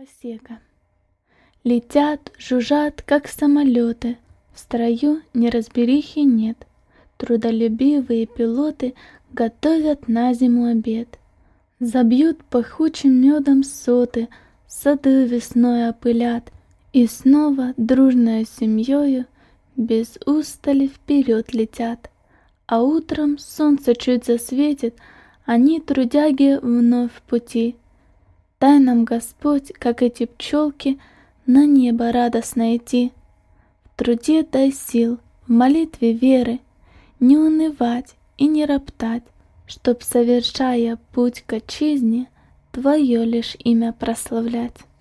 Дровосека. Летят, жужжат, как самолеты, в строю неразберихи нет. Трудолюбивые пилоты готовят на зиму обед. Забьют пахучим медом соты, сады весной опылят, и снова дружною семьёю без устали вперед летят. А утром солнце чуть засветит, они, трудяги, вновь в пути. Дай нам, Господь, как эти пчелки, на небо радостно идти. В труде дай сил, в молитве веры, не унывать и не роптать, чтоб, совершая путь к отчизне, Твое лишь имя прославлять.